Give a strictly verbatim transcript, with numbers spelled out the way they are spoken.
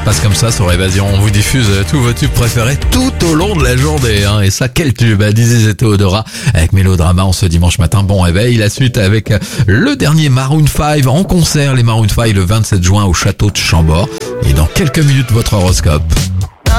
se passe comme ça sur Évasion. On vous diffuse tous vos tubes préférés tout au long de la journée. Hein. Et ça, quel tube, Dizzy et Théodora avec Mélodrama en ce dimanche matin. Bon réveil. La suite avec le dernier Maroon cinq en concert. Les Maroon cinq le vingt-sept juin au château de Chambord. Et dans quelques minutes, votre horoscope.